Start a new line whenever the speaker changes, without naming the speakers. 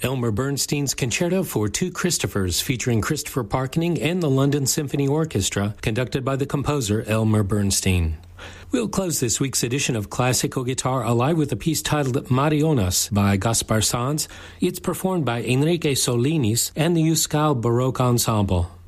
Elmer Bernstein's Concerto for Two Christophers, featuring Christopher Parkening and the London Symphony Orchestra, conducted by the composer Elmer Bernstein. We'll close this week's edition of Classical Guitar Alive with a piece titled Marionas by Gaspar Sanz. It's performed by Enrique Solinis and the Euskal Baroque Ensemble.